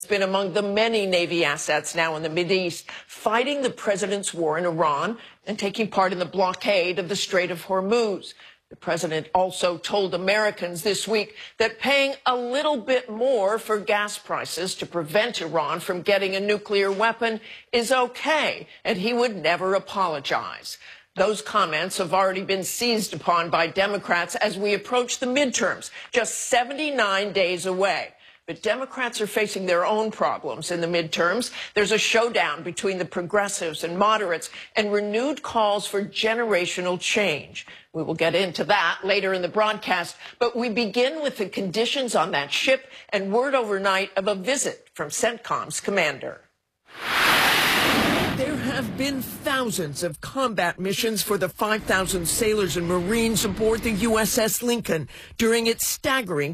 Been among the many Navy assets now in the Mideast, fighting the president's war in Iran and taking part in the blockade of the Strait of Hormuz. The president also told Americans this week that paying a little bit more for gas prices to prevent Iran from getting a nuclear weapon is okay, and he would never apologize. Those comments have already been seized upon by Democrats as we approach the midterms, just 79 days away. But Democrats are facing their own problems in the midterms. There's a showdown between the progressives and moderates and renewed calls for generational change. We will get into that later in the broadcast, but we begin with the conditions on that ship and word overnight of a visit from CENTCOM's commander. There have been thousands of combat missions for the 5,000 sailors and Marines aboard the USS Lincoln during its staggering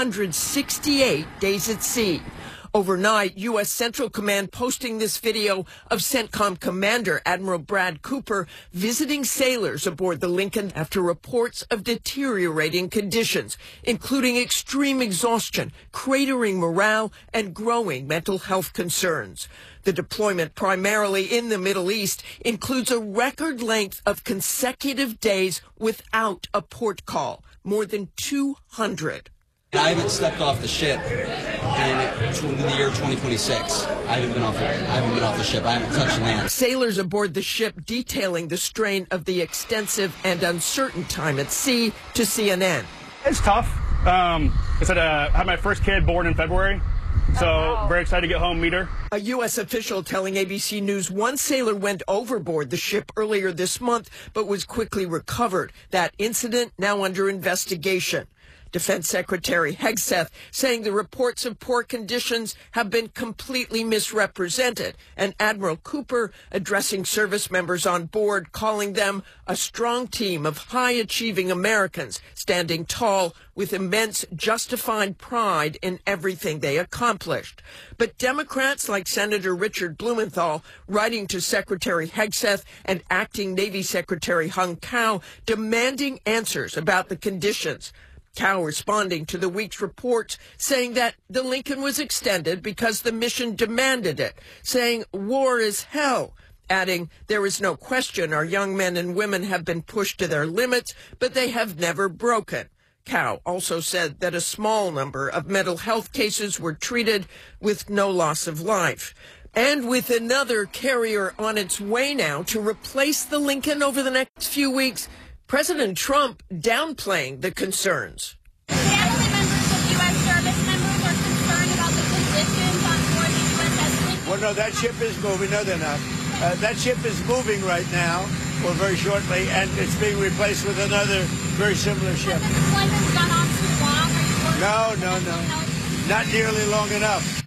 268 days at sea. Overnight, U.S. Central Command posting this video of CENTCOM Commander Admiral Brad Cooper visiting sailors aboard the Lincoln after reports of deteriorating conditions, including extreme exhaustion, cratering morale, and growing mental health concerns. The deployment, primarily in the Middle East, includes a record length of consecutive days without a port call, more than 200. I haven't stepped off the ship in the year 2026. I haven't been off the ship. I haven't touched land. Sailors aboard the ship detailing the strain of the extensive and uncertain time at sea to CNN. It's tough. I said I had my first kid born in February. So very excited to get home, meet her. A U.S. official telling ABC News one sailor went overboard the ship earlier this month, but was quickly recovered. That incident now under investigation. Defense Secretary Hegseth saying the reports of poor conditions have been completely misrepresented, and Admiral Cooper addressing service members on board, calling them a strong team of high-achieving Americans standing tall with immense justified pride in everything they accomplished. But Democrats like Senator Richard Blumenthal, writing to Secretary Hegseth and Acting Navy Secretary Hung Cao, demanding answers about the conditions. Cao responding to the week's reports, saying that the Lincoln was extended because the mission demanded it, saying war is hell, adding there is no question our young men and women have been pushed to their limits, but they have never broken. Cao also said that a small number of mental health cases were treated with no loss of life. And with another carrier on its way now to replace the Lincoln over the next few weeks, President Trump downplaying the concerns. Family members of U.S. service members are concerned about the conditions on board the USS Lincoln. Well, no, that ship is moving. No, they're not. That ship is moving right now, or very shortly, and it's being replaced with another very similar ship. Has the deployment gone on too long? No. Not nearly long enough.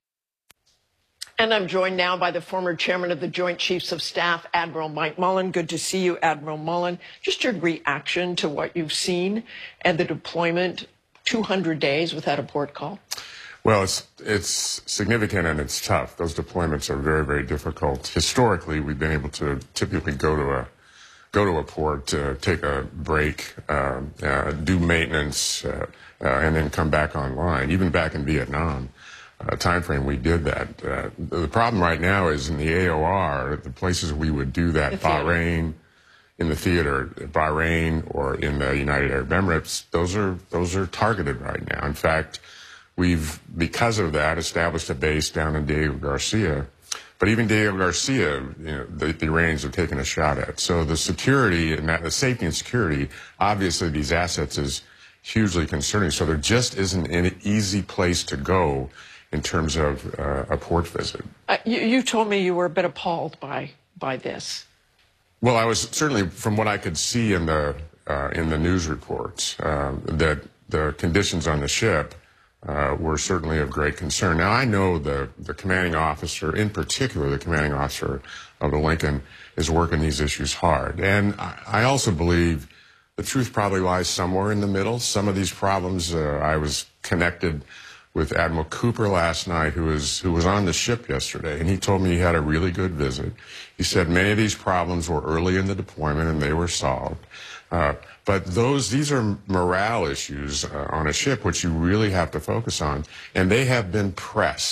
And I'm joined now by the former chairman of the Joint Chiefs of Staff, Admiral Mike Mullen. Good to see you, Admiral Mullen. Just your reaction to what you've seen and the deployment, 200 days without a port call. Well, it's significant and it's tough. Those deployments are very, very difficult. Historically, we've been able to typically go to a port, take a break, do maintenance, and then come back online. Even back in Vietnam. Time frame we did that. The problem right now is in the AOR, the places we would do that, Bahrain, in the theater, Bahrain, or in the United Arab Emirates, those are targeted right now. In fact, we've, because of that, established a base down in Diego Garcia. But even Diego Garcia, the Iranians have taken a shot at. So the security and the safety and security, obviously these assets is hugely concerning. So there just isn't an easy place to go in terms of a port visit. You told me you were a bit appalled by this. Well, I was certainly, from what I could see in the news reports, that the conditions on the ship were certainly of great concern. Now, I know the commanding officer, in particular the commanding officer of the Lincoln, is working these issues hard. And I also believe the truth probably lies somewhere in the middle. Some of these problems, I was connected with Admiral Cooper last night, who was on the ship yesterday, and he told me he had a really good visit. He said many of these problems were early in the deployment and they were solved. But these are morale issues on a ship which you really have to focus on, and they have been pressed.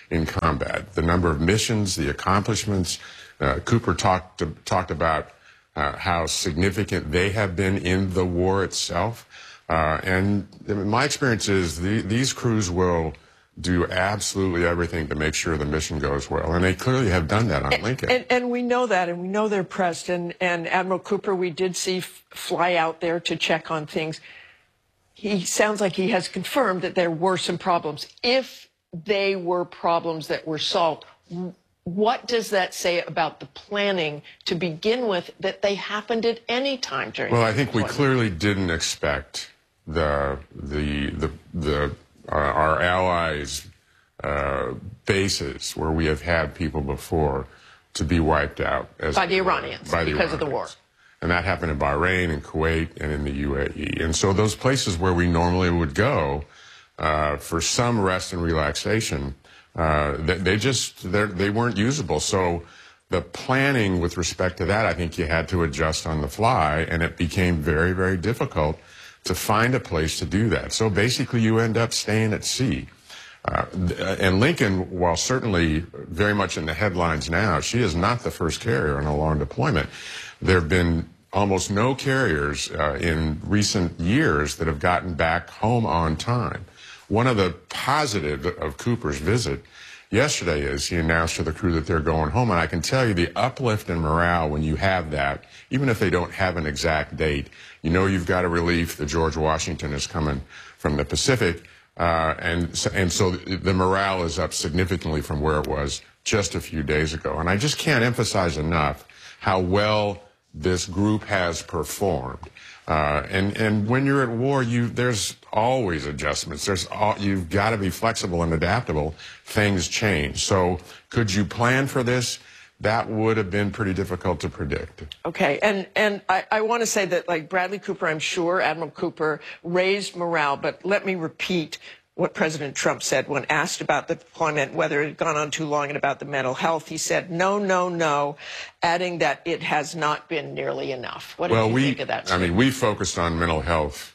in combat. The number of missions, the accomplishments. Cooper talked about how significant they have been in the war itself. And my experience is these crews will do absolutely everything to make sure the mission goes well. And they clearly have done that on Lincoln. And we know that, and we know they're pressed. And Admiral Cooper, we did see fly out there to check on things. He sounds like he has confirmed that there were some problems. If they were problems that were solved, what does that say about the planning to begin with, that they happened at any time during? Well, I think we clearly didn't expect our allies' bases where we have had people before to be wiped out by the Iranians because of the war. And that happened in Bahrain and Kuwait and in the UAE. And so those places where we normally would go for some rest and relaxation, they weren't usable. So the planning with respect to that, I think you had to adjust on the fly, and it became very, very difficult to find a place to do that. So basically you end up staying at sea. And Lincoln, while certainly very much in the headlines now, she is not the first carrier on a long deployment. There have been almost no carriers in recent years that have gotten back home on time. One of the positives of Cooper's visit yesterday is he announced to the crew that they're going home. And I can tell you the uplift in morale when you have that, even if they don't have an exact date, you know you've got a relief. The George Washington is coming from the Pacific. And so the morale is up significantly from where it was just a few days ago. And I just can't emphasize enough how well this group has performed. And when you're at war, there's always adjustments. You've got to be flexible and adaptable. Things change. So could you plan for this? That would have been pretty difficult to predict. Okay, and I want to say that, like Bradley Cooper, I'm sure Admiral Cooper raised morale, but let me repeat what President Trump said when asked about the deployment, whether it had gone on too long, and about the mental health. He said, no, no, no, adding that it has not been nearly enough. What did you think of that? I mean, we focused on mental health,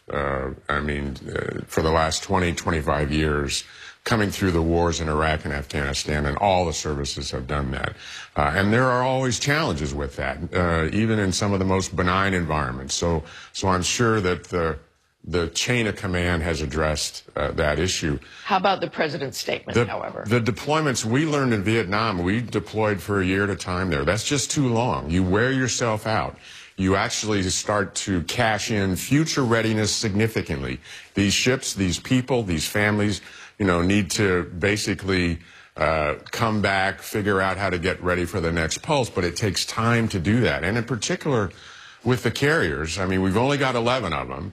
for the last 20, 25 years, coming through the wars in Iraq and Afghanistan, and all the services have done that. And there are always challenges with that, even in some of the most benign environments. So I'm sure that the chain of command has addressed that issue. How about the president's statement, however? The deployments we learned in Vietnam, we deployed for a year at a time there. That's just too long. You wear yourself out. You actually start to cash in future readiness significantly. These ships, these people, these families, need to basically come back, figure out how to get ready for the next pulse, but it takes time to do that. And in particular, with the carriers, I mean, we've only got 11 of them.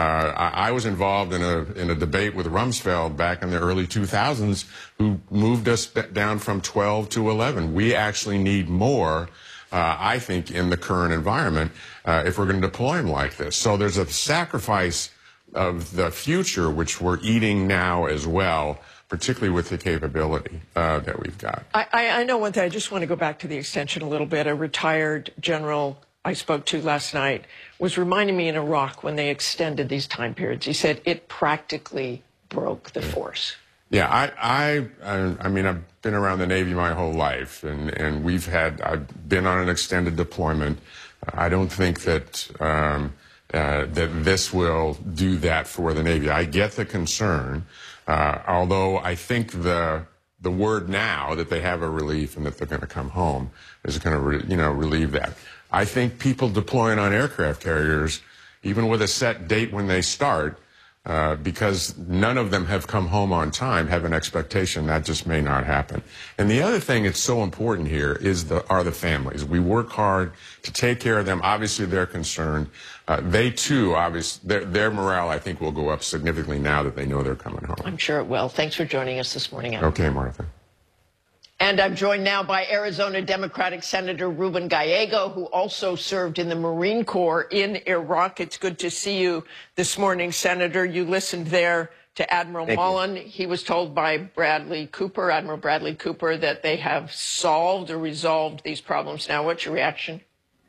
I was involved in a debate with Rumsfeld back in the early 2000s, who moved us down from 12 to 11. We actually need more, I think, in the current environment if we're going to deploy them like this. So there's a sacrifice of the future, which we're eating now as well, particularly with the capability that we've got. I know one thing. I just want to go back to the extension a little bit. A retired general I spoke to last night was reminding me in Iraq when they extended these time periods. He said it practically broke the force. Yeah, I mean, I've been around the Navy my whole life, and I've been on an extended deployment. I don't think that that this will do that for the Navy. I get the concern, although I think the word now that they have a relief and that they're going to come home is going to relieve that. I think people deploying on aircraft carriers, even with a set date when they start, because none of them have come home on time, have an expectation that just may not happen. And the other thing that's so important here are the families. We work hard to take care of them. Obviously, they're concerned. They too, obviously, their morale, I think, will go up significantly now that they know they're coming home. I'm sure it will. Thanks for joining us this morning, Adam. Okay, Martha. And I'm joined now by Arizona Democratic Senator Ruben Gallego, who also served in the Marine Corps in Iraq. It's good to see you this morning, Senator. You listened there to Admiral Mullen. He was told by Admiral Bradley Cooper, that they have solved or resolved these problems now. What's your reaction?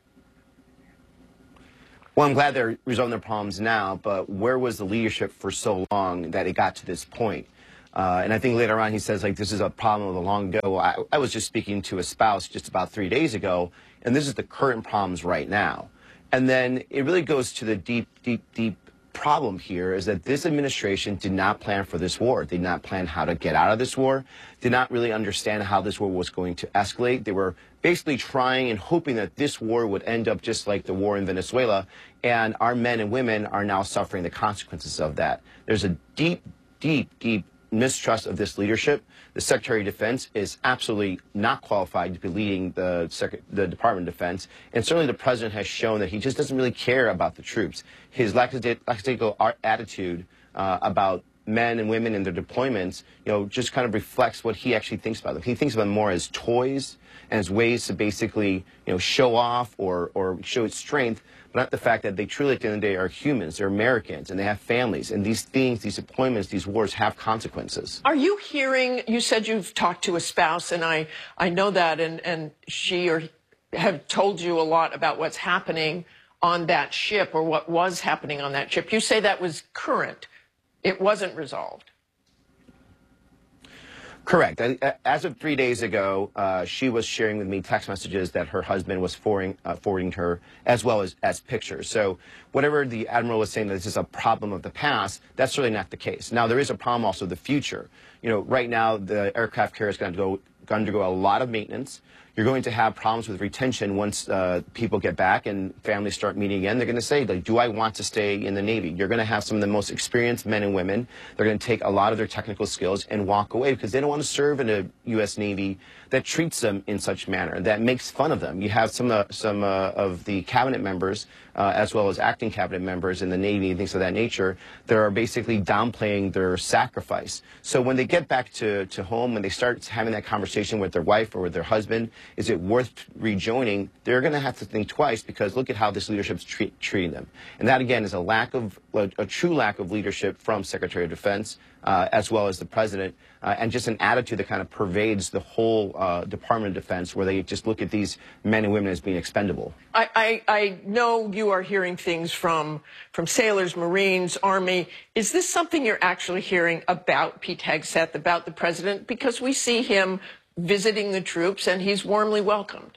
Well, I'm glad they're resolving their problems now, but where was the leadership for so long that it got to this point? And I think later on he says, like, this is a problem of the long ago. I was just speaking to a spouse just about 3 days ago, and this is the current problems right now. And then it really goes to the deep problem here is that this administration did not plan for this war, did not plan how to get out of this war, did not really understand how this war was going to escalate. They were basically trying and hoping that this war would end up just like the war in Venezuela, and our men and women are now suffering the consequences of that. There's a deep mistrust of this leadership. The Secretary of Defense is absolutely not qualified to be leading the Department of Defense, and certainly the President has shown that he just doesn't really care about the troops. His lackadaisical attitude about men and women and their deployments, just kind of reflects what he actually thinks about them. He thinks about them more as toys and as ways to basically, show off or show its strength, but not the fact that they truly, at the end of the day, are humans, they're Americans, and they have families, and these things, these deployments, these wars have consequences. Are you hearing, you said you've talked to a spouse, and I know that, and she or have told you a lot about what's happening on that ship, or what was happening on that ship. You say that was current. It wasn't resolved. Correct. As of 3 days ago, she was sharing with me text messages that her husband was forwarding her, as well as pictures. So whatever the Admiral was saying that this is a problem of the past, that's really not the case. Now, there is a problem also of the future. Right now, the aircraft carrier is going to undergo a lot of maintenance. You're going to have problems with retention once people get back and families start meeting again. They're going to say, like, do I want to stay in the Navy? You're going to have some of the most experienced men and women. They're going to take a lot of their technical skills and walk away because they don't want to serve in a U.S. Navy that treats them in such manner, that makes fun of them. You have some of the cabinet members, as well as acting cabinet members in the Navy and things of that nature, that are basically downplaying their sacrifice. So when they get back to home, when they start having that conversation with their wife or with their husband, is it worth rejoining? They're going to have to think twice because look at how this leadership's treating them. And that, again, is a true lack of leadership from Secretary of Defense, as well as the President, and just an attitude that kind of pervades the whole Department of Defense, where they just look at these men and women as being expendable. I know you are hearing things from sailors, Marines, Army. Is this something you're actually hearing about Pete Hegseth, about the President? Because we see him visiting the troops, and he's warmly welcomed.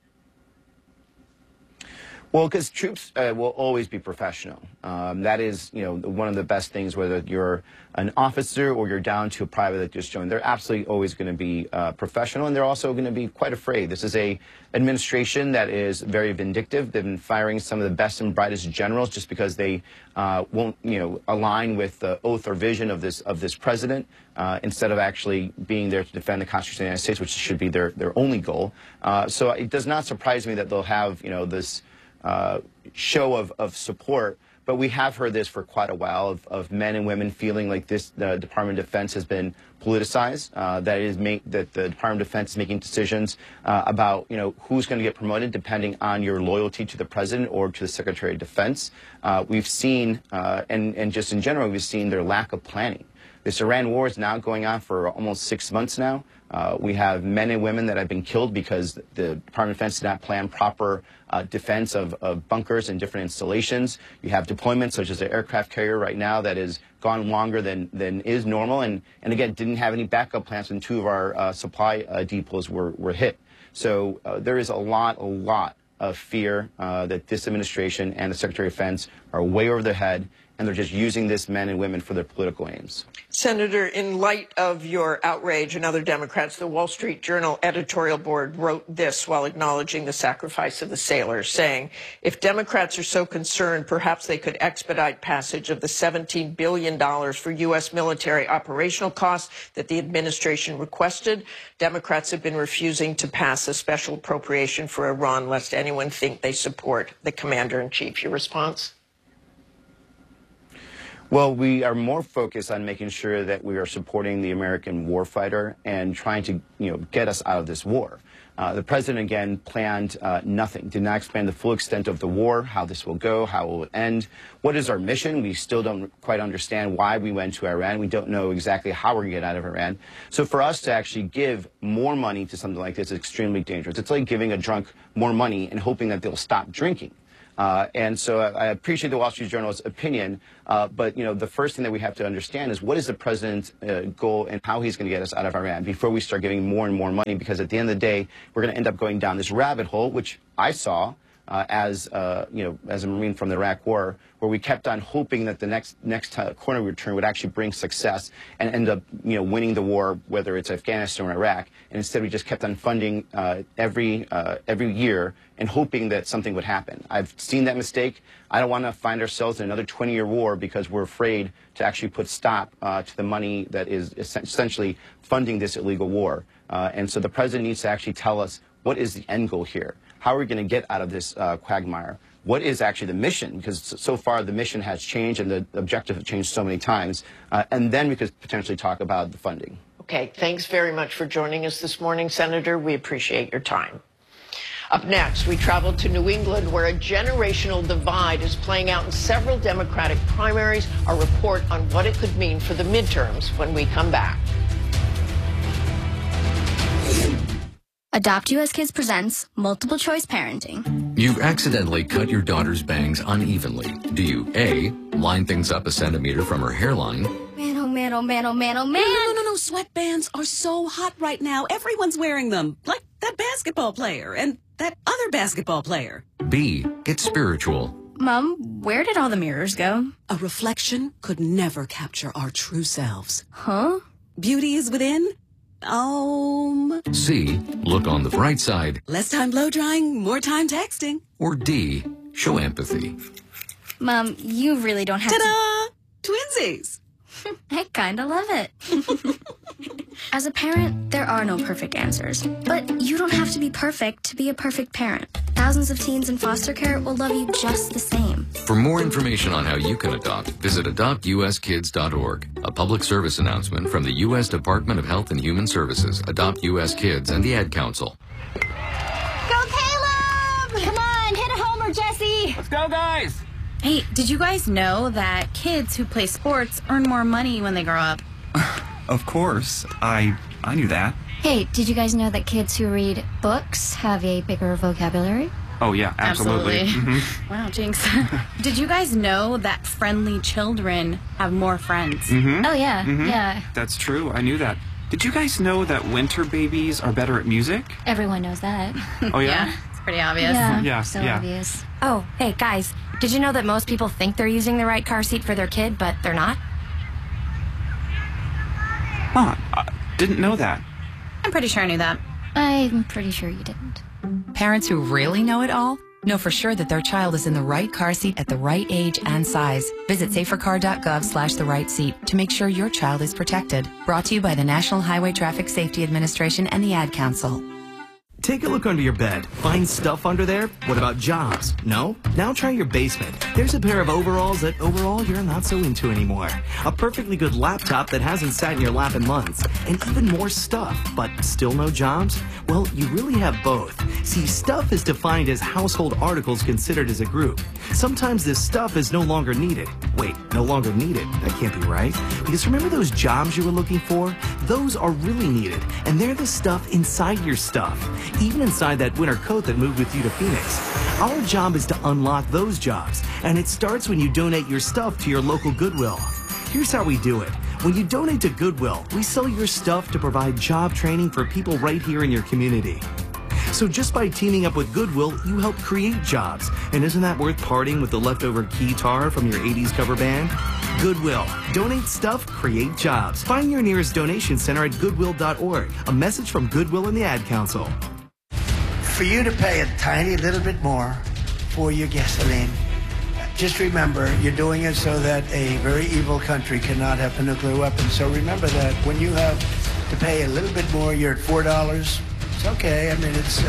Well, because troops will always be professional. That is, one of the best things, whether you're an officer or you're down to a private that just joined. They're absolutely always going to be professional, and they're also going to be quite afraid. This is a administration that is very vindictive. They've been firing some of the best and brightest generals just because they won't, align with the oath or vision of this president, instead of actually being there to defend the Constitution of the United States, which should be their only goal. So it does not surprise me that they'll have, this show of support, but we have heard this for quite a while of men and women feeling like the Department of Defense has been politicized, that the Department of Defense is making decisions about who's going to get promoted depending on your loyalty to the President or to the Secretary of Defense. We've seen, and just in general, we've seen their lack of planning. This Iran war is now going on for almost 6 months now. We have men and women that have been killed because the Department of Defense did not plan proper defense of bunkers and different installations. You have deployments such as the aircraft carrier right now that has gone longer than is normal, and again, didn't have any backup plans when 2 of our supply depots were hit. So there is a lot of fear that this administration and the Secretary of Defense are way over their head, and they're just using this men and women for their political aims. Senator, in light of your outrage and other Democrats, the Wall Street Journal editorial board wrote this while acknowledging the sacrifice of the sailors, saying, if Democrats are so concerned, perhaps they could expedite passage of the $17 billion for U.S. military operational costs that the administration requested. Democrats have been refusing to pass a special appropriation for Iran, lest anyone think they support the commander-in-chief. Your response? Well, we are more focused on making sure that we are supporting the American warfighter and trying to, get us out of this war. The president, again, planned nothing, did not explain the full extent of the war, how this will go, how it will end. What is our mission? We still don't quite understand why we went to Iran. We don't know exactly how we're going to get out of Iran. So for us to actually give more money to something like this is extremely dangerous. It's like giving a drunk more money and hoping that they'll stop drinking. And so I appreciate the Wall Street Journal's opinion, but the first thing that we have to understand is what is the president's goal and how he's going to get us out of Iran before we start giving more and more money, because at the end of the day, we're going to end up going down this rabbit hole, which I saw as a Marine from the Iraq War, where we kept on hoping that the next corner we would turn would actually bring success and end up winning the war, whether it's Afghanistan or Iraq. And instead, we just kept on funding every year and hoping that something would happen. I've seen that mistake. I don't want to find ourselves in another 20-year war because we're afraid to actually put stop to the money that is essentially funding this illegal war. And so the president needs to actually tell us what is the end goal here. How are we going to get out of this quagmire? What is actually the mission? Because so far the mission has changed and the objective has changed so many times. And then we could potentially talk about the funding. Okay, thanks very much for joining us this morning, Senator. We appreciate your time. Up next, we travel to New England, where a generational divide is playing out in several Democratic primaries. Our report on what it could mean for the midterms when we come back. Adopt US Kids presents Multiple Choice Parenting. You've accidentally cut your daughter's bangs unevenly. Do you A, line things up a centimeter from her hairline? Man, oh man, oh man, oh man, oh man. No. Sweatbands are so hot right now. Everyone's wearing them. Like that basketball player and that other basketball player. B, get spiritual. Mom, where did all the mirrors go? A reflection could never capture our true selves. Huh? Beauty is within. C, look on the bright side. Less time blow drying, more time texting. Or D, show empathy. Mom, you really don't have Ta-da! Twinsies! I kinda love it. As a parent, there are no perfect answers. But you don't have to be perfect to be a perfect parent. Thousands of teens in foster care will love you just the same. For more information on how you can adopt, visit adoptuskids.org. A public service announcement from the U.S. Department of Health and Human Services, Adopt U.S. Kids, and the Ad Council. Go Caleb! Come on, hit a homer, Jesse! Let's go, guys! Hey, did you guys know that kids who play sports earn more money when they grow up? Of course. I knew that. Hey, did you guys know that kids who read books have a bigger vocabulary? Oh, yeah, absolutely. Mm-hmm. Wow, jinx. Did you guys know that friendly children have more friends? Mm-hmm. Oh, yeah, yeah. That's true. I knew that. Did you guys know that winter babies are better at music? Everyone knows that. Oh, yeah? It's pretty obvious. Yeah, so obvious. Oh, hey, guys, did you know that most people think they're using the right car seat for their kid, but they're not? Huh, I didn't know that. I'm pretty sure I knew that. I'm pretty sure you didn't. Parents who really know it all know for sure that their child is in the right car seat at the right age and size. Visit safercar.gov/the right seat to make sure your child is protected. Brought to you by the National Highway Traffic Safety Administration and the Ad Council. Take a look under your bed. Find stuff under there? What about jobs? No? Now try your basement. There's a pair of overalls that overall you're not so into anymore. A perfectly good laptop that hasn't sat in your lap in months. And even more stuff, but still no jobs? Well, you really have both. See, stuff is defined as household articles considered as a group. Sometimes this stuff is no longer needed. Wait, no longer needed? That can't be right. Because remember those jobs you were looking for? Those are really needed. And they're the stuff inside your stuff. Even inside that winter coat that moved with you to Phoenix. Our job is to unlock those jobs, and it starts when you donate your stuff to your local Goodwill. Here's how we do it. When you donate to Goodwill, we sell your stuff to provide job training for people right here in your community. So just by teaming up with Goodwill, you help create jobs. And isn't that worth parting with the leftover guitar from your 80s cover band? Goodwill. Donate stuff, create jobs. Find your nearest donation center at goodwill.org. A message from Goodwill and the Ad Council. For you to pay a tiny little bit more for your gasoline, just remember you're doing it so that a very evil country cannot have a nuclear weapon. So remember that when you have to pay a little bit more, you're at $4. It's okay. I mean, it's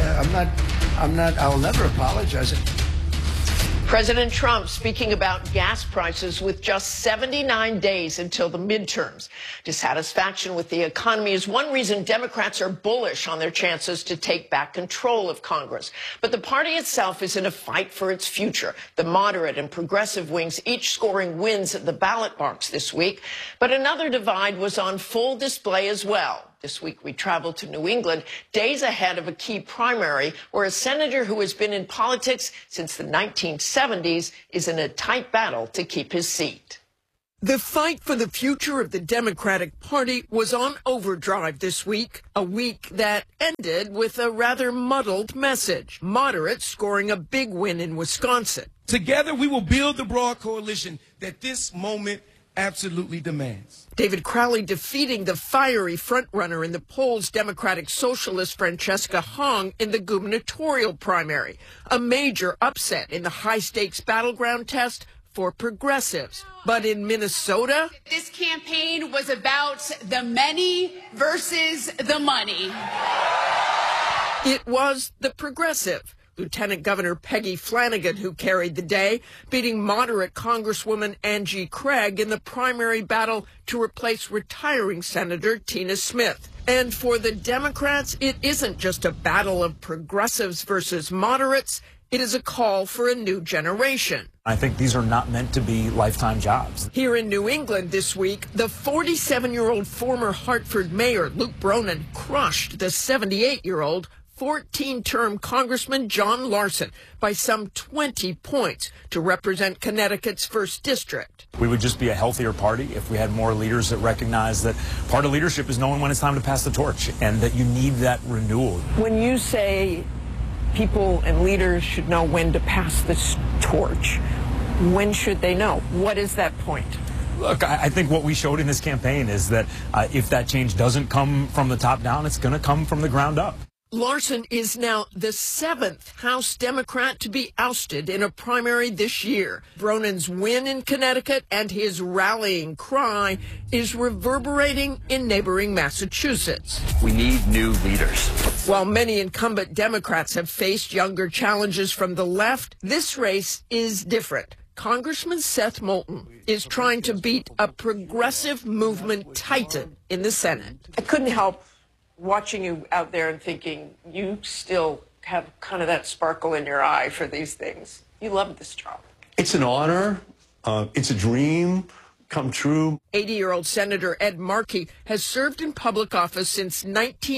I'll never apologize. President Trump speaking about gas prices with just 79 days until the midterms. Dissatisfaction with the economy is one reason Democrats are bullish on their chances to take back control of Congress. But the party itself is in a fight for its future. The moderate and progressive wings each scoring wins at the ballot box this week. But another divide was on full display as well. This week, we travel to New England, days ahead of a key primary where a senator who has been in politics since the 1970s is in a tight battle to keep his seat. The fight for the future of the Democratic Party was on overdrive this week, a week that ended with a rather muddled message. Moderates scoring a big win in Wisconsin. Together, we will build the broad coalition that this moment absolutely demands. David Crowley defeating the fiery frontrunner in the polls, Democratic Socialist Francesca Hong, in the gubernatorial primary. A major upset in the high-stakes battleground test for progressives. But in Minnesota, this campaign was about the many versus the money. It was the progressive. Lieutenant Governor Peggy Flanagan who carried the day, beating moderate Congresswoman Angie Craig in the primary battle to replace retiring Senator Tina Smith. And for the Democrats, it isn't just a battle of progressives versus moderates. It is a call for a new generation. I think these are not meant to be lifetime jobs. Here in New England this week, the 47-year-old former Hartford mayor, Luke Bronin, crushed the 78-year-old 14-term Congressman John Larson by some 20 points to represent Connecticut's 1st District. We would just be a healthier party if we had more leaders that recognize that part of leadership is knowing when it's time to pass the torch and that you need that renewal. When you say people and leaders should know when to pass this torch, when should they know? What is that point? Look, I think what we showed in this campaign is that if that change doesn't come from the top down, it's going to come from the ground up. Larson is now the 7th House Democrat to be ousted in a primary this year. Bronin's win in Connecticut and his rallying cry is reverberating in neighboring Massachusetts. We need new leaders. While many incumbent Democrats have faced younger challenges from the left, this race is different. Congressman Seth Moulton is trying to beat a progressive movement titan in the Senate. I couldn't help watching you out there and thinking you still have kind of that sparkle in your eye for these things. You love this job. It's an honor. It's a dream come true. 80-year-old Senator Ed Markey has served in public office since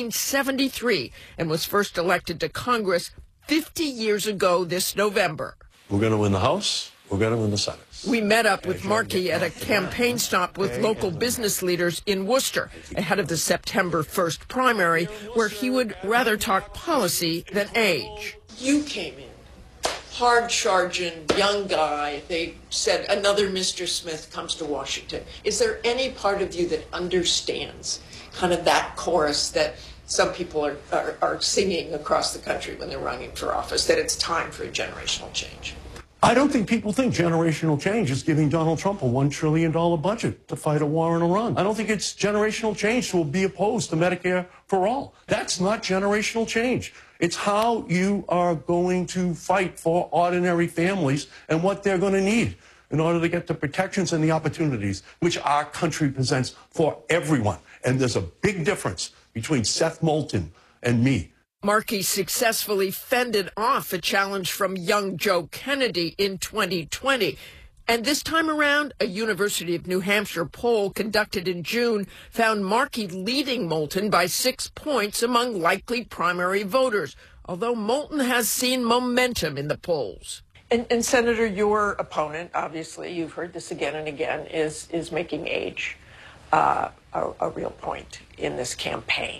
1973 and was first elected to Congress 50 years ago this November. We're going to win the House. We're going to win the Senate. We met up with Markey at a campaign stop with local business leaders in Worcester ahead of the September 1st primary, where he would rather talk policy than age. You came in, hard-charging, young guy. They said another Mr. Smith comes to Washington. Is there any part of you that understands kind of that chorus that some people are singing across the country when they're running for office, that it's time for a generational change? I don't think people think generational change is giving Donald Trump a $1 trillion budget to fight a war in Iran. I don't think it's generational change to be opposed to Medicare for all. That's not generational change. It's how you are going to fight for ordinary families and what they're going to need in order to get the protections and the opportunities which our country presents for everyone. And there's a big difference between Seth Moulton and me. Markey successfully fended off a challenge from young Joe Kennedy in 2020. And this time around, a University of New Hampshire poll conducted in June found Markey leading Moulton by 6 points among likely primary voters, although Moulton has seen momentum in the polls. And Senator, your opponent, obviously, you've heard this again and again, is making age a real point in this campaign.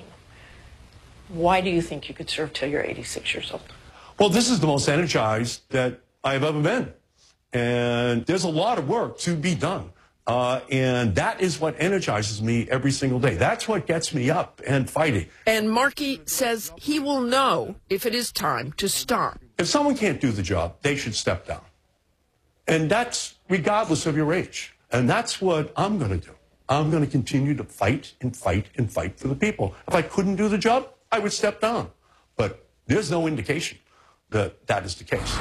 Why do you think you could serve till you're 86 years old? Well, this is the most energized that I've ever been. And there's a lot of work to be done. And that is what energizes me every single day. That's what gets me up and fighting. And Markey says he will know if it is time to stop. If someone can't do the job, they should step down. And that's regardless of your age. And that's what I'm going to do. I'm going to continue to fight and fight and fight for the people. If I couldn't do the job, I would step down. But there's no indication that that is the case.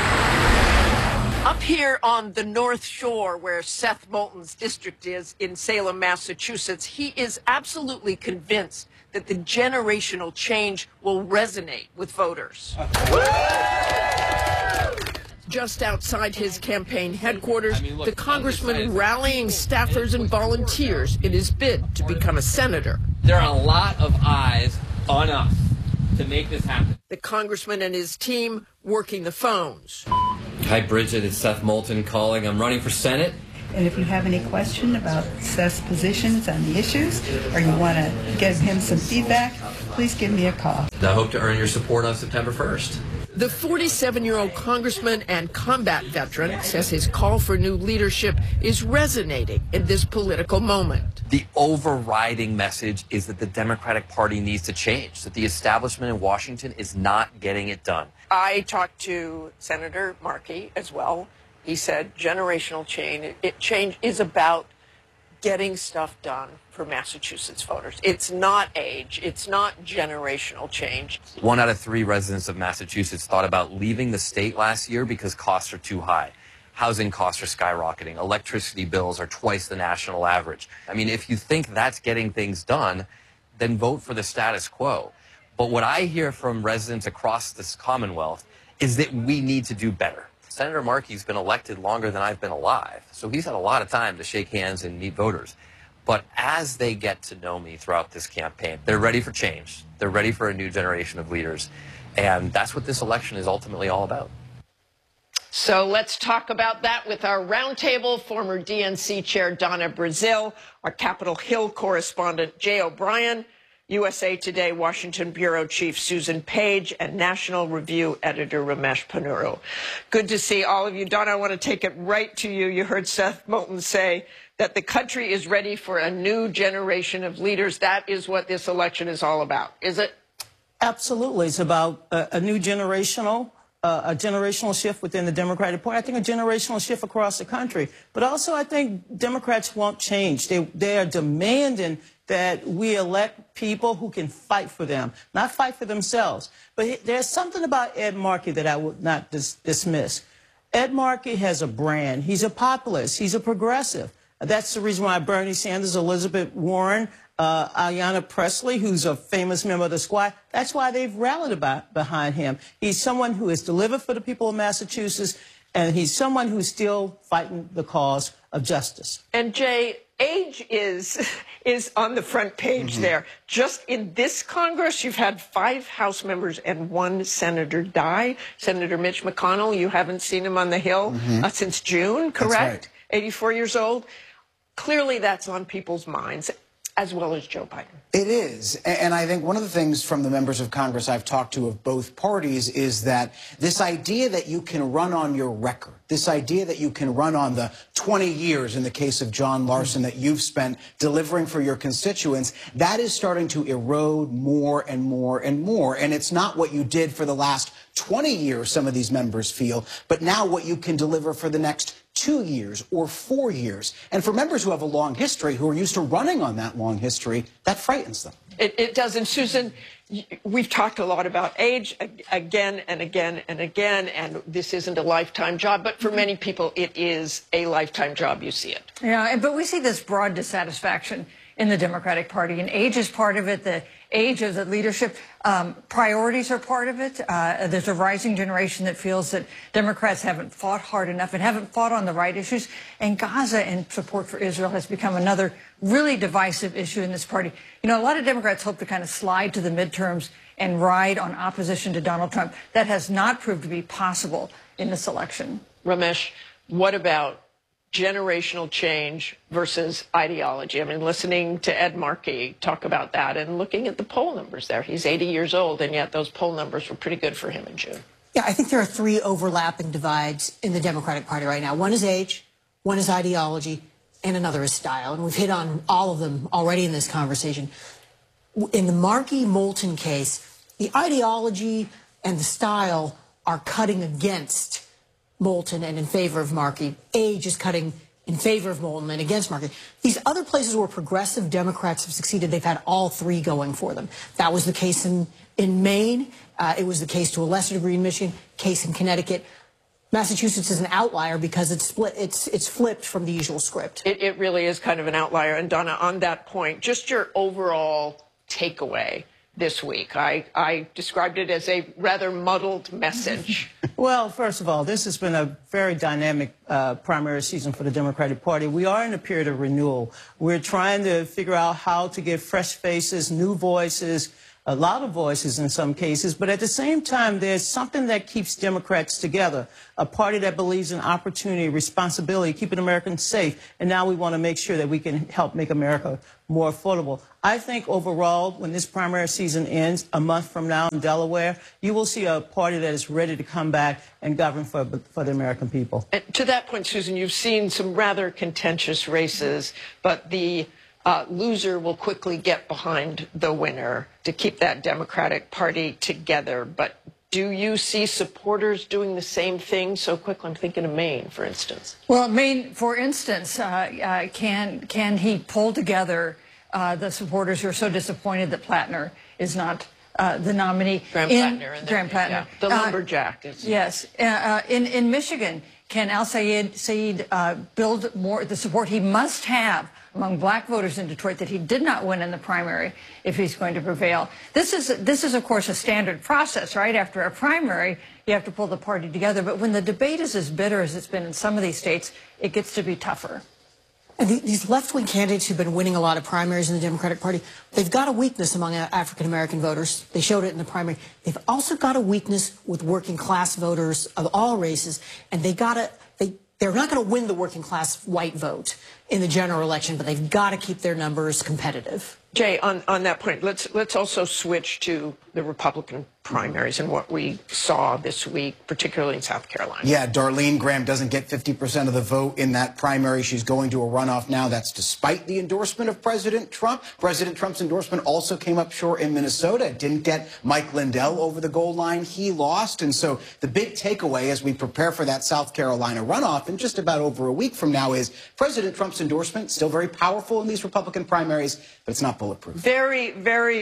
Up here on the North Shore, where Seth Moulton's district is in Salem, Massachusetts, he is absolutely convinced that the generational change will resonate with voters. Just outside his campaign headquarters, the congressman rallying staffers and volunteers in his bid to become a senator. There are a lot of eyes on us to make this happen. The congressman and his team working the phones. Hi, Bridget. It's Seth Moulton calling. I'm running for Senate. And if you have any question about Seth's positions on the issues, or you want to give him some feedback, please give me a call. I hope to earn your support on September 1st. The 47-year-old congressman and combat veteran says his call for new leadership is resonating in this political moment. The overriding message is that the Democratic Party needs to change, that the establishment in Washington is not getting it done. I talked to Senator Markey as well. He said generational change is about getting stuff done for Massachusetts voters. It's not age. It's not generational change. 1 out of 3 residents of Massachusetts thought about leaving the state last year because costs are too high. Housing costs are skyrocketing. Electricity bills are twice the national average. I mean, if you think that's getting things done, then vote for the status quo. But what I hear from residents across this Commonwealth is that we need to do better. Senator Markey's been elected longer than I've been alive, so he's had a lot of time to shake hands and meet voters. But as they get to know me throughout this campaign, they're ready for change. They're ready for a new generation of leaders. And that's what this election is ultimately all about. So let's talk about that with our roundtable, former DNC Chair Donna Brazile, our Capitol Hill correspondent Jay O'Brien, USA Today Washington Bureau Chief Susan Page, and National Review Editor Ramesh Ponnuru. Good to see all of you. Donna, I want to take it right to you. You heard Seth Moulton say that the country is ready for a new generation of leaders. That is what this election is all about, is it? Absolutely. It's about a new generational shift within the Democratic Party. I think a generational shift across the country. But also I think Democrats want change. They are demanding that we elect people who can fight for them, not fight for themselves. But there's something about Ed Markey that I would not dismiss. Ed Markey has a brand. He's a populist. He's a progressive. That's the reason why Bernie Sanders, Elizabeth Warren, Ayanna Pressley, who's a famous member of the Squad, that's why they've rallied behind him. He's someone who has delivered for the people of Massachusetts, and he's someone who's still fighting the cause of justice. And Jay, age is on the front page there. Just in this Congress, you've had 5 House members and 1 senator die. Senator Mitch McConnell, you haven't seen him on the Hill since June, correct? Right. 84 years old. Clearly that's on people's minds, as well as Joe Biden. It is. And I think one of the things from the members of Congress I've talked to of both parties is that this idea that you can run on your record, this idea that you can run on the 20 years in the case of John Larson that you've spent delivering for your constituents, that is starting to erode more and more and more. And it's not what you did for the last 20 years, some of these members feel, but now what you can deliver for the next 2 years or 4 years. And for members who have a long history, who are used to running on that long history, that frightens them. It does. And Susan, we've talked a lot about age again and again and again, and this isn't a lifetime job, but for many people it is a lifetime job. You see it. Yeah, but we see this broad dissatisfaction in the Democratic Party, and age is part of it. The age of the leadership, priorities are part of it. There's a rising generation that feels that Democrats haven't fought hard enough and haven't fought on the right issues. And Gaza and support for Israel has become another really divisive issue in this party. You know, a lot of Democrats hope to kind of slide to the midterms and ride on opposition to Donald Trump. That has not proved to be possible in this election. Ramesh, what about generational change versus ideology? I mean, listening to Ed Markey talk about that and looking at the poll numbers there. He's 80 years old, and yet those poll numbers were pretty good for him in June. Yeah, I think there are 3 overlapping divides in the Democratic Party right now. One is age, one is ideology, and another is style. And we've hit on all of them already in this conversation. In the Markey-Moulton case, the ideology and the style are cutting against Moulton and in favor of Markey. Age is cutting in favor of Moulton and against Markey. These other places where progressive Democrats have succeeded, they've had all 3 going for them. That was the case in Maine. It was the case to a lesser degree in Michigan, case in Connecticut. Massachusetts is an outlier because it's split. It's flipped from the usual script. It really is kind of an outlier. And Donna, on that point, just your overall takeaway. this week. I described it as a rather muddled message. Well, first of all, this has been a very dynamic primary season for the Democratic Party. We are in a period of renewal. We're trying to figure out how to get fresh faces, new voices, a lot of voices in some cases, but at the same time, there's something that keeps Democrats together, a party that believes in opportunity, responsibility, keeping Americans safe, and now we want to make sure that we can help make America more affordable. I think overall, when this primary season ends, a month from now in Delaware, you will see a party that is ready to come back and govern for the American people. And to that point, Susan, you've seen some rather contentious races, but the loser will quickly get behind the winner to keep that Democratic Party together. But do you see supporters doing the same thing so quickly? I'm thinking of Maine, for instance. Well, Maine, for instance, can he pull together the supporters who are so disappointed that Plattner is not the nominee? Graham Plattner. Yeah, the lumberjack. Yes. In Michigan, can al-Sayed build more the support he must have among black voters in Detroit that he did not win in the primary if he's going to prevail? This is, of course, a standard process, right? After a primary, you have to pull the party together. But when the debate is as bitter as it's been in some of these states, it gets to be tougher. And these left-wing candidates who've been winning a lot of primaries in the Democratic Party, they've got a weakness among African-American voters. They showed it in the primary. They've also got a weakness with working-class voters of all races, and they're not going to win the working-class white vote in the general election, but they've got to keep their numbers competitive. Jay, on that point, let's also switch to the Republican primaries and what we saw this week, particularly in South Carolina. Yeah, Darlene Graham doesn't get 50% of the vote in that primary. She's going to a runoff now. That's despite the endorsement of President Trump. President Trump's endorsement also came up short in Minnesota. It didn't get Mike Lindell over the goal line. He lost. And so the big takeaway as we prepare for that South Carolina runoff in just about over a week from now is President Trump's endorsement still very powerful in these Republican primaries, but it's not bulletproof. Very, very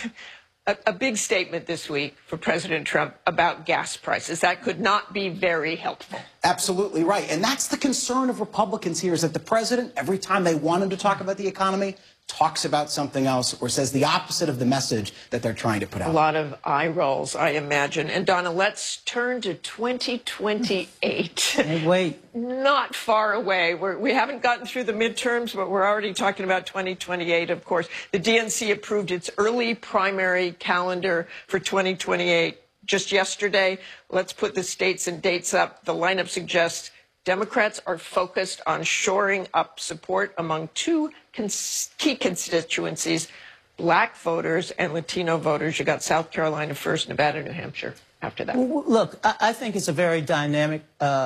a big statement this week for President Trump about gas prices. That could not be very helpful. Absolutely right. And that's the concern of Republicans here, is that the president, every time they want him to talk about the economy, talks about something else or says the opposite of the message that they're trying to put out. A lot of eye rolls, I imagine. And Donna, let's turn to 2028. Hey, wait. Not far away. We haven't gotten through the midterms, but we're already talking about 2028, of course. The DNC approved its early primary calendar for 2028 just yesterday. Let's put the states and dates up. The lineup suggests Democrats are focused on shoring up support among two key constituencies, black voters and Latino voters. You got South Carolina first, Nevada, New Hampshire after that. Look, I think it's a very dynamic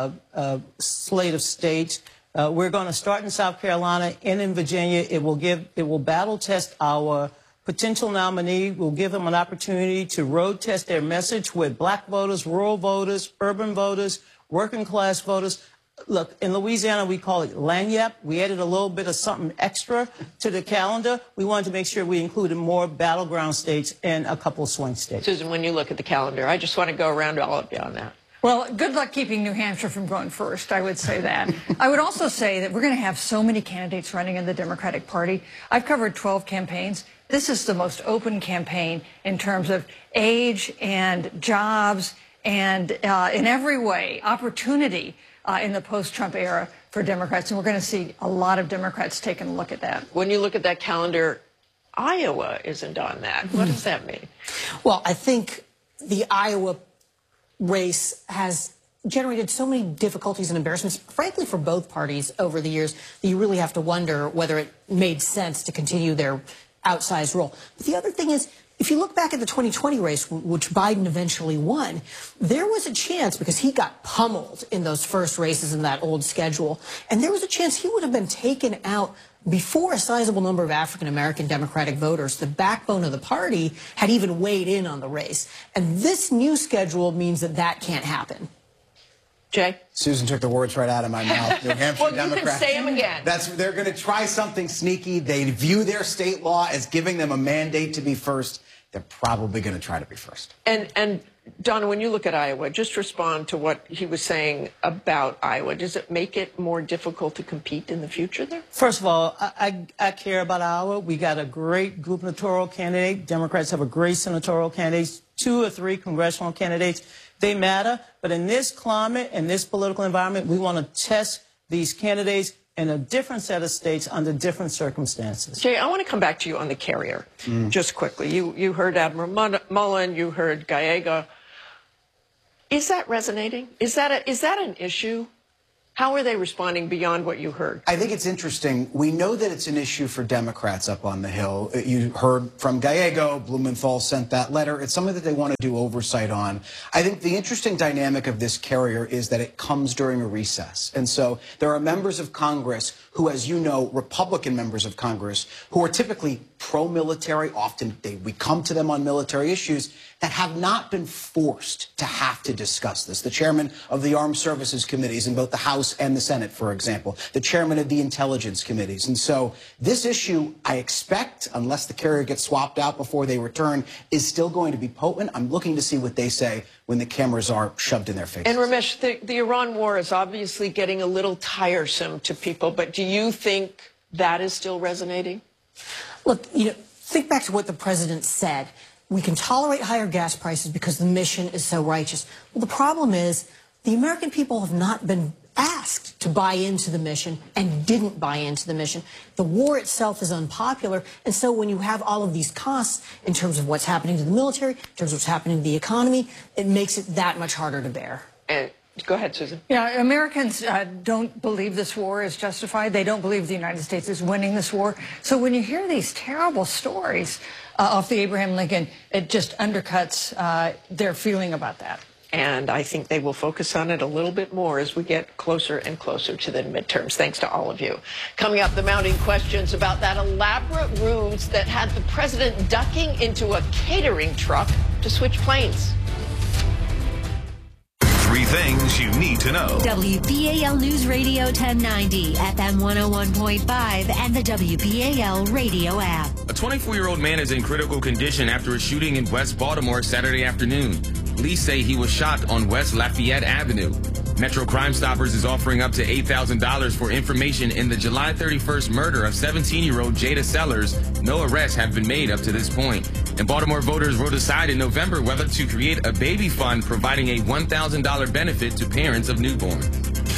slate of states. We're going to start in South Carolina and in Virginia. It will battle test our potential nominee. We'll give them an opportunity to road test their message with black voters, rural voters, urban voters, working class voters. Look, in Louisiana, we call it lagniappe. We added a little bit of something extra to the calendar. We wanted to make sure we included more battleground states and a couple of swing states. Susan, when you look at the calendar, I just want to go around all of you on that. Well, good luck keeping New Hampshire from going first, I would say that. I would also say that we're going to have so many candidates running in the Democratic Party. I've covered 12 campaigns. This is the most open campaign in terms of age and jobs and in every way, opportunity in the post-Trump era for Democrats. And we're going to see a lot of Democrats taking a look at that. When you look at that calendar, Iowa isn't on that. What does that mean? Well, I think the Iowa race has generated so many difficulties and embarrassments, frankly, for both parties over the years, that you really have to wonder whether it made sense to continue their outsized role. But the other thing is, if you look back at the 2020 race, which Biden eventually won, there was a chance, because he got pummeled in those first races in that old schedule, and there was a chance he would have been taken out before a sizable number of African-American Democratic voters, the backbone of the party, had even weighed in on the race. And this new schedule means that that can't happen. Jay? Susan took the words right out of my mouth. New Hampshire well, Democrats. you can say them again. They're going to try something sneaky. They view their state law as giving them a mandate to be first. they're probably going to try to be first. And Donna, when you look at Iowa, just respond to what he was saying about Iowa. Does it make it more difficult to compete in the future there? First of all, I care about Iowa. We got a great gubernatorial candidate. Democrats have a great senatorial candidate, 2 or 3 congressional candidates. They matter. But in this climate, in this political environment, we want to test these candidates in a different set of states under different circumstances. Jay, I want to come back to you on the carrier, just quickly. You heard Admiral Mullen, you heard Gallega. Is that resonating? Is that an issue? How are they responding beyond what you heard? I think it's interesting. We know that it's an issue for Democrats up on the Hill. You heard from Gallego, Blumenthal sent that letter. It's something that they want to do oversight on. I think the interesting dynamic of this carrier is that it comes during a recess. And so there are members of Congress who, as you know, Republican members of Congress, who are typically pro-military. Often we come to them on military issues that have not been forced to have to discuss this. The chairman of the Armed Services Committees in both the House and the Senate, for example, the chairman of the Intelligence Committees. And so this issue, I expect, unless the carrier gets swapped out before they return, is still going to be potent. I'm looking to see what they say when the cameras are shoved in their faces. And Ramesh, the Iran war is obviously getting a little tiresome to people, but do you think that is still resonating? Look, think back to what the president said. We can tolerate higher gas prices because the mission is so righteous. Well, the problem is the American people have not been asked to buy into the mission and didn't buy into the mission. The war itself is unpopular. And so when you have all of these costs in terms of what's happening to the military, in terms of what's happening to the economy, it makes it that much harder to bear. And go ahead, Susan. Yeah, Americans don't believe this war is justified. They don't believe the United States is winning this war. So when you hear these terrible stories off the Abraham Lincoln, it just undercuts their feeling about that. And I think they will focus on it a little bit more as we get closer and closer to the midterms. Thanks to all of you. Coming up, the mounting questions about that elaborate ruse that had the president ducking into a catering truck to switch planes. 3 things you need to know. WBAL News Radio 1090, FM 101.5, and the WBAL radio app. A 24-year-old man is in critical condition after a shooting in West Baltimore Saturday afternoon. Police say he was shot on West Lafayette Avenue. Metro Crime Stoppers is offering up to $8,000 for information in the July 31st murder of 17-year-old Jada Sellers. No arrests have been made up to this point. And Baltimore voters will decide in November whether to create a baby fund providing a $1,000 benefit to parents of newborns.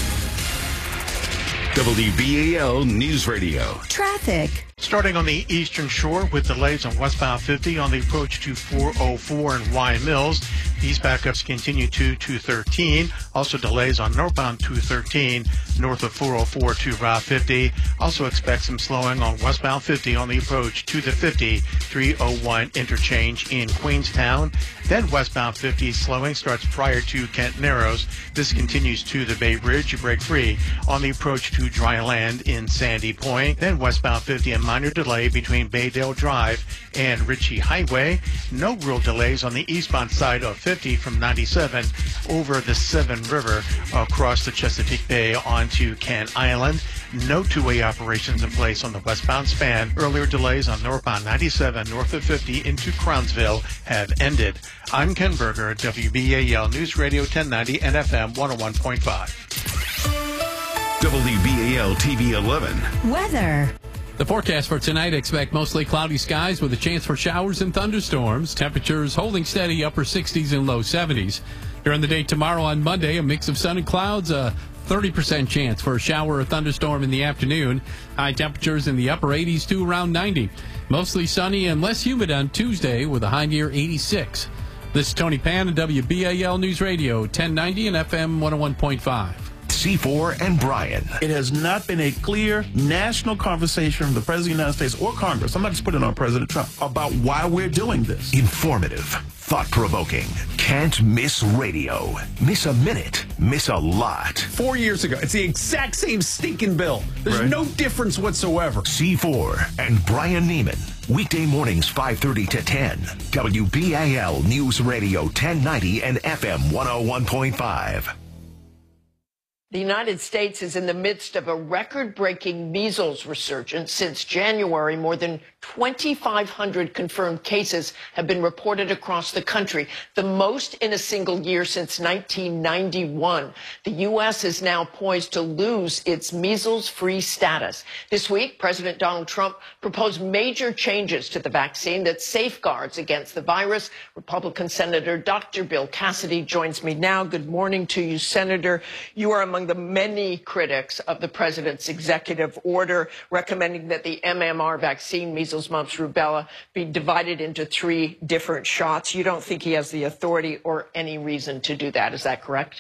WBAL News Radio. Traffic. Starting on the eastern shore with delays on westbound 50 on the approach to 404 and Y Mills. These backups continue to 213. Also delays on northbound 213 north of 404 to Route 50. Also expect some slowing on westbound 50 on the approach to the 301 interchange in Queenstown. Then westbound 50 slowing starts prior to Kent Narrows. This continues to the Bay Bridge. You break free on the approach to Dry Land in Sandy Point. Then westbound 50 a minor delay between Baydale Drive and Ritchie Highway. No real delays on the eastbound side of 50 from 97 over the Severn River across the Chesapeake Bay onto Kent Island. No two-way operations in place on the westbound span. Earlier delays on northbound 97 north of 50 into Crownsville have ended. I'm Ken Berger, WBAL News Radio 1090 and FM 101.5. WBAL TV 11. Weather. The forecast for tonight, expect mostly cloudy skies with a chance for showers and thunderstorms. Temperatures holding steady, upper 60s and low 70s. During the day tomorrow on Monday, a mix of sun and clouds, a 30% chance for a shower or thunderstorm in the afternoon. High temperatures in the upper 80s to around 90. Mostly sunny and less humid on Tuesday with a high near 86. This is Tony Pan and WBAL News Radio 1090 and FM 101.5. C4 and Brian. It has not been a clear national conversation from the President of the United States or Congress, I'm not just putting it on President Trump, about why we're doing this. Informative, thought-provoking, can't miss radio. Miss a minute, miss a lot. 4 years ago, it's the exact same stinking bill. There's no difference whatsoever. C4 and Brian Neiman. Weekday mornings 5:30 to 10. WBAL News Radio 1090 and FM 101.5. The United States is in the midst of a record-breaking measles resurgence. Since January, more than 2,500 confirmed cases have been reported across the country, the most in a single year since 1991. The U.S. is now poised to lose its measles-free status. This week, President Donald Trump proposed major changes to the vaccine that safeguards against the virus. Republican Senator Dr. Bill Cassidy joins me now. Good morning to you, Senator. You are among the many critics of the president's executive order recommending that the MMR vaccine, measles, mumps, rubella, be divided into 3 different shots. You don't think he has the authority or any reason to do that. Is that correct?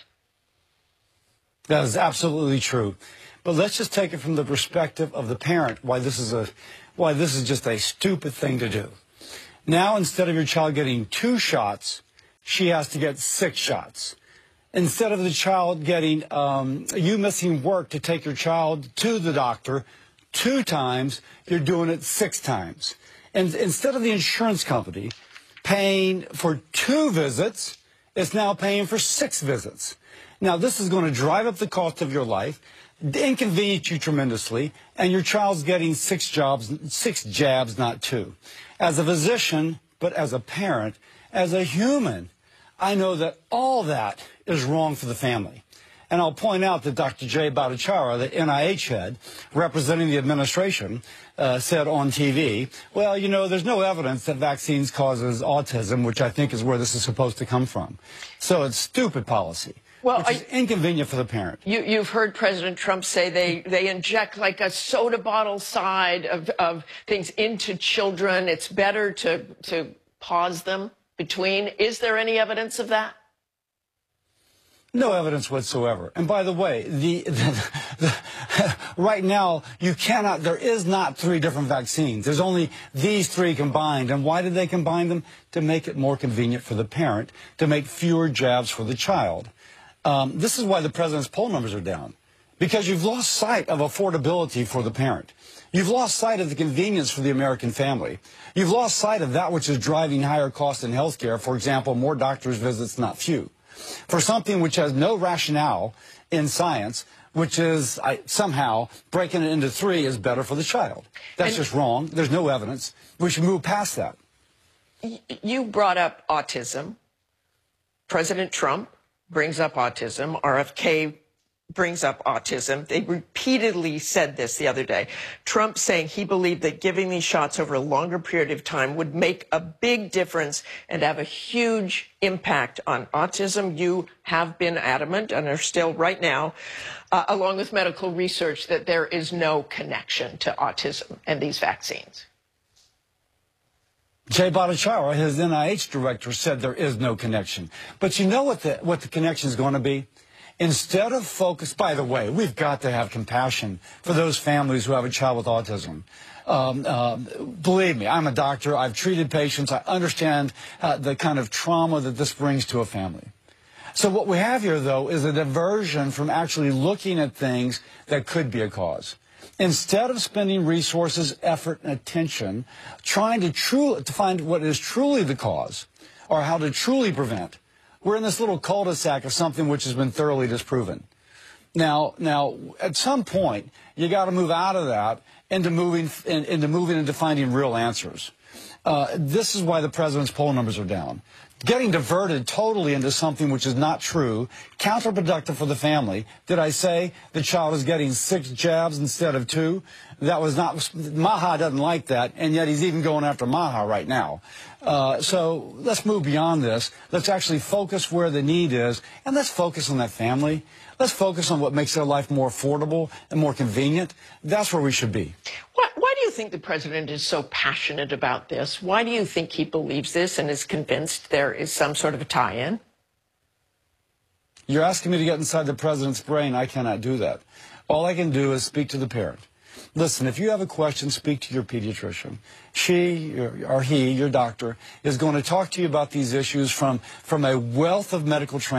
That is absolutely true. But let's just take it from the perspective of the parent, why this is just a stupid thing to do. Now, instead of your child getting 2 shots, she has to get 6 shots. Instead of the child getting, you missing work to take your child to the doctor 2 times, you're doing it 6 times. And instead of the insurance company paying for 2 visits, it's now paying for 6 visits. Now, this is going to drive up the cost of your life, inconvenience you tremendously, and your child's getting 6 jabs, not 2. As a physician, but as a parent, as a human, I know that all that is wrong for the family. And I'll point out that Dr. Jay Bhattacharya, the NIH head, representing the administration, said on TV, well, you know, there's no evidence that vaccines causes autism, which I think is where this is supposed to come from. So it's stupid policy. Well, which is inconvenient for the parent. You've heard President Trump say they inject like a soda bottle side of things into children. It's better to pause them between. Is there any evidence of that? No evidence whatsoever. And by the way, right now, there is not 3 different vaccines. There's only these 3 combined. And why did they combine them? To make it more convenient for the parent, to make fewer jabs for the child. This is why the president's poll numbers are down. Because you've lost sight of affordability for the parent. You've lost sight of the convenience for the American family. You've lost sight of that which is driving higher costs in health care. For example, more doctor's visits, not few. For something which has no rationale in science, which is somehow breaking it into 3 is better for the child. That's just wrong. There's no evidence. We should move past that. You brought up autism. President Trump brings up autism. RFK brings up autism. They repeatedly said this the other day. Trump saying he believed that giving these shots over a longer period of time would make a big difference and have a huge impact on autism. You have been adamant and are still right now, along with medical research, that there is no connection to autism and these vaccines. Jay Bhattacharya, his NIH director, said there is no connection. But you know what the connection is going to be? Instead of focus, by the way, we've got to have compassion for those families who have a child with autism. Believe me, I'm a doctor. I've treated patients. I understand the kind of trauma that this brings to a family. So what we have here, though, is a diversion from actually looking at things that could be a cause. Instead of spending resources, effort, and attention trying to find what is truly the cause or how to truly prevent, we're in this little cul-de-sac of something which has been thoroughly disproven. Now, at some point, you got to move out of that into moving into finding real answers. This is why the president's poll numbers are down. Getting diverted totally into something which is not true, counterproductive for the family. Did I say the child is getting 6 jabs instead of 2? That was not, Maha doesn't like that, and yet he's even going after Maha right now. So let's move beyond this. Let's actually focus where the need is, and let's focus on that family. Let's focus on what makes their life more affordable and more convenient. That's where we should be. Why do you think the president is so passionate about this? Why do you think he believes this and is convinced there is some sort of a tie-in? You're asking me to get inside the president's brain. I cannot do that. All I can do is speak to the parent. Listen, if you have a question, speak to your pediatrician. She or he, your doctor, is going to talk to you about these issues from a wealth of medical training.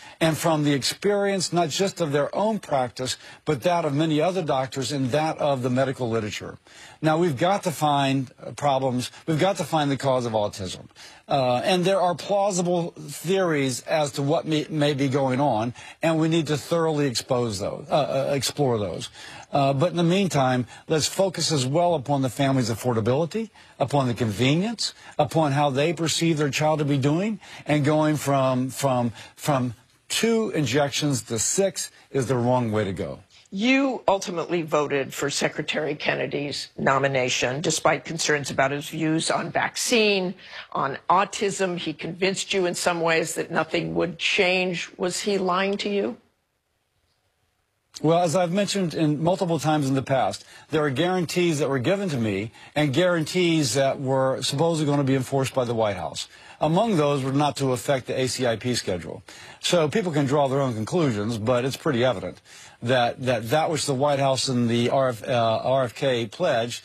and from the experience not just of their own practice, but that of many other doctors and that of the medical literature. Now, we've got to find problems. We've got to find the cause of autism. And there are plausible theories as to what may be going on, and we need to thoroughly explore those. But in the meantime, let's focus as well upon the family's affordability, upon the convenience, upon how they perceive their child to be doing, and going from 2 injections to 6 is the wrong way to go. You ultimately voted for Secretary Kennedy's nomination, despite concerns about his views on vaccine, on autism. He convinced you in some ways that nothing would change. Was he lying to you? Well, as I've mentioned multiple times in the past, there are guarantees that were given to me and guarantees that were supposedly going to be enforced by the White House. Among those were not to affect the ACIP schedule. So people can draw their own conclusions, but it's pretty evident that which the White House and the RFK pledged,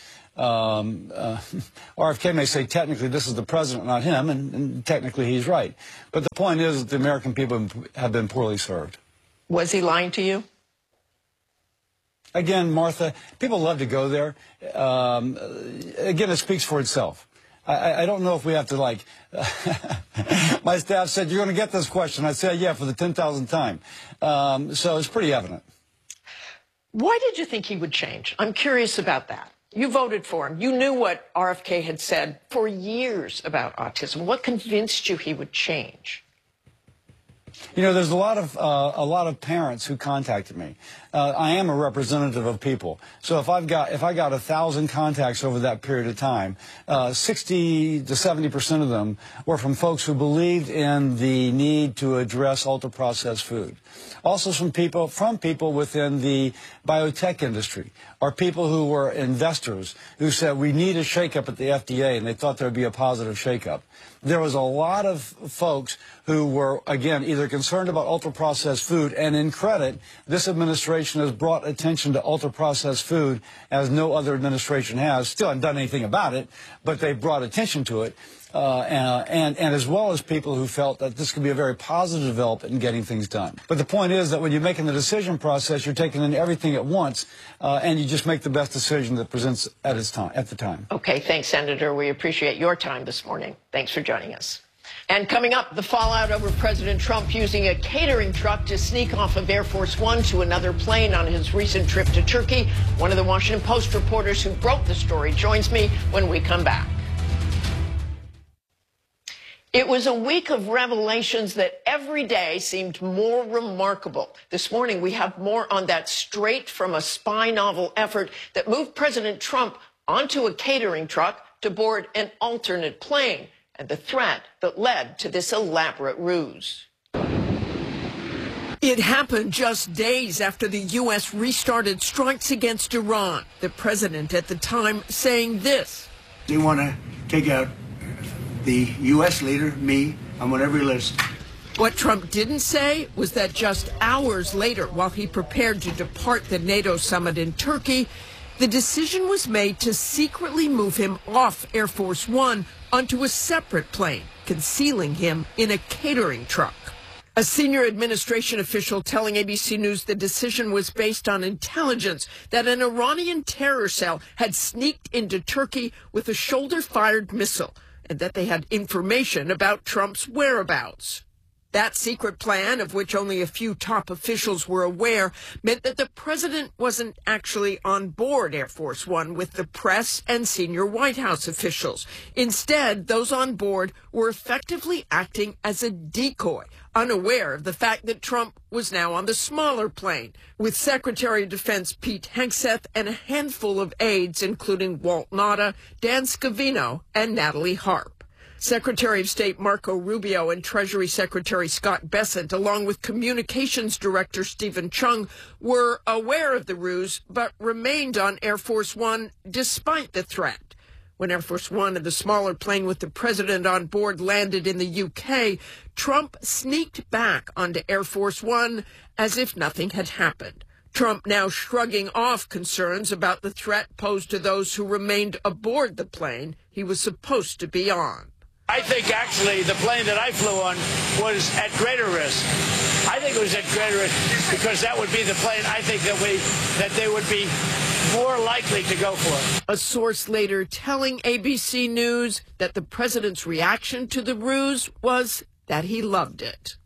RFK may say technically this is the president, not him, and technically he's right. But the point is that the American people have been poorly served. Was he lying to you? Again, Martha, people love to go there. Again, it speaks for itself. I don't know if we have to, like, my staff said, you're going to get this question. I said, yeah, for the 10,000th time. So it's pretty evident. Why did you think he would change? I'm curious about that. You voted for him. You knew what RFK had said for years about autism. What convinced you he would change? You know, there's a lot of parents who contacted me. I am a representative of people, so if I got 1,000 contacts over that period of time, 60 to 70% of them were from folks who believed in the need to address ultra-processed food. Also from people within the biotech industry, or people who were investors who said we need a shakeup at the FDA, and they thought there would be a positive shakeup. There was a lot of folks who were, again, either concerned about ultra-processed food, and in credit, this administration has brought attention to ultra-processed food as no other administration has. Still haven't done anything about it, but they've brought attention to it, and as well as people who felt that this could be a very positive development in getting things done. But the point is that when you're making the decision process, you're taking in everything at once, and you just make the best decision that presents at the time. Okay, thanks, Senator. We appreciate your time this morning. Thanks for joining us. And coming up, the fallout over President Trump using a catering truck to sneak off of Air Force One to another plane on his recent trip to Turkey. One of the Washington Post reporters who broke the story joins me when we come back. It was a week of revelations that every day seemed more remarkable. This morning, we have more on that straight from a spy novel effort that moved President Trump onto a catering truck to board an alternate plane, and the threat that led to this elaborate ruse. It happened just days after the U.S. restarted strikes against Iran. The president at the time saying this. They want to take out the U.S. leader, me. I'm on every list. What Trump didn't say was that just hours later, while he prepared to depart the NATO summit in Turkey, the decision was made to secretly move him off Air Force One onto a separate plane, concealing him in a catering truck. A senior administration official telling ABC News the decision was based on intelligence that an Iranian terror cell had sneaked into Turkey with a shoulder-fired missile, and that they had information about Trump's whereabouts. That secret plan, of which only a few top officials were aware, meant that the president wasn't actually on board Air Force One with the press and senior White House officials. Instead, those on board were effectively acting as a decoy, unaware of the fact that Trump was now on the smaller plane, with Secretary of Defense Pete Hegseth and a handful of aides, including Walt Nauta, Dan Scavino, and Natalie Harp. Secretary of State Marco Rubio and Treasury Secretary Scott Bessent, along with Communications Director Stephen Chung, were aware of the ruse, but remained on Air Force One despite the threat. When Air Force One and the smaller plane with the president on board landed in the UK, Trump sneaked back onto Air Force One as if nothing had happened. Trump now shrugging off concerns about the threat posed to those who remained aboard the plane he was supposed to be on. I think actually the plane that I flew on was at greater risk. I think it was generous because that would be the plan. I think that they would be more likely to go for it. A source later telling ABC News that the president's reaction to the ruse was that he loved it.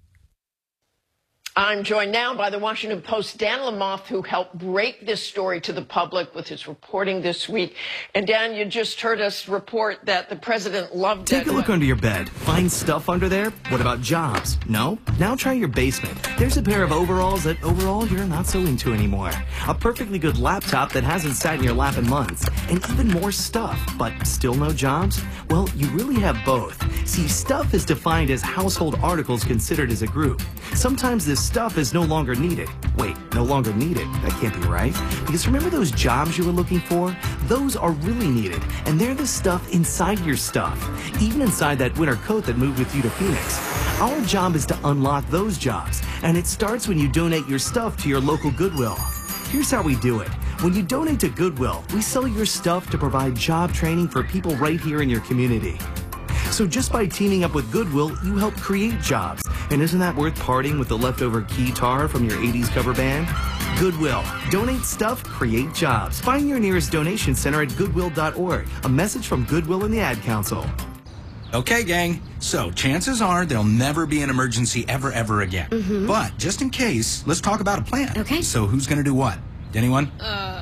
I'm joined now by the Washington Post's Dan Lamothe, who helped break this story to the public with his reporting this week. And Dan, you just heard us report that the president loved it. Take a look under your bed. Find stuff under there? What about jobs? No? Now try your basement. There's a pair of overalls that overall you're not so into anymore. A perfectly good laptop that hasn't sat in your lap in months. And even more stuff, but still no jobs? Well, you really have both. See, stuff is defined as household articles considered as a group. Sometimes this stuff is no longer needed. Wait, no longer needed? That can't be right. Because remember those jobs you were looking for? Those are really needed. And they're the stuff inside your stuff. Even inside that winter coat that moved with you to Phoenix. Our job is to unlock those jobs. And it starts when you donate your stuff to your local Goodwill. Here's how we do it. When you donate to Goodwill, we sell your stuff to provide job training for people right here in your community. So just by teaming up with Goodwill, you help create jobs. And isn't that worth parting with the leftover keytar from your 80s cover band? Goodwill. Donate stuff, create jobs. Find your nearest donation center at goodwill.org. A message from Goodwill and the Ad Council. Okay, gang. So chances are there'll never be an emergency ever again. Mm-hmm. But just in case, let's talk about a plan. Okay. So who's going to do what? Anyone?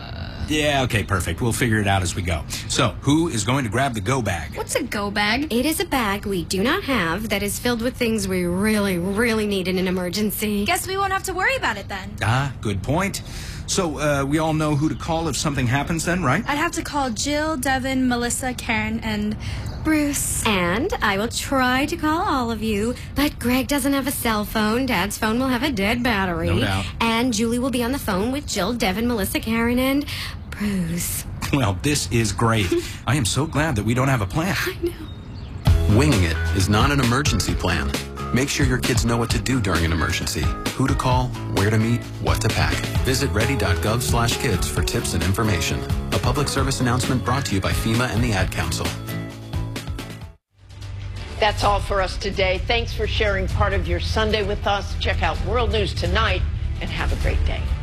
Yeah, okay, perfect. We'll figure it out as we go. So, who is going to grab the go bag? What's a go bag? It is a bag we do not have that is filled with things we really need in an emergency. Guess we won't have to worry about it then. Ah, good point. So, we all know who to call if something happens then, right? I'd have to call Jill, Devin, Melissa, Karen, and Bruce. And I will try to call all of you, but Greg doesn't have a cell phone. Dad's phone will have a dead battery. No doubt. And Julie will be on the phone with Jill, Devin, Melissa, Karen, and Bruce. Well, this is great. I am so glad that we don't have a plan. I know. Winging it is not an emergency plan. Make sure your kids know what to do during an emergency, who to call, where to meet, what to pack. Visit ready.gov/kids for tips and information. A public service announcement brought to you by FEMA and the Ad Council. That's all for us today. Thanks for sharing part of your Sunday with us. Check out World News Tonight and have a great day.